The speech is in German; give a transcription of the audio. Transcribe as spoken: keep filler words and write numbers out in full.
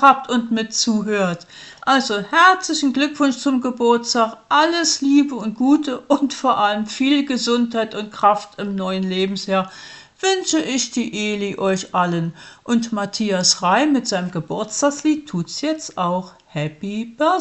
habt und mit zuhört. Also herzlichen Glückwunsch zum Geburtstag, alles Liebe und Gute und vor allem viel Gesundheit und Kraft im neuen Lebensjahr wünsche ich die Eli euch allen. Und Matthias Reim mit seinem Geburtstagslied tut's jetzt auch. Happy Birthday!